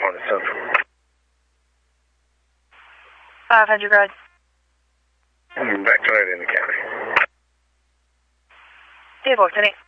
California Central. 500 road. Back to that in the county. 2 Tenny.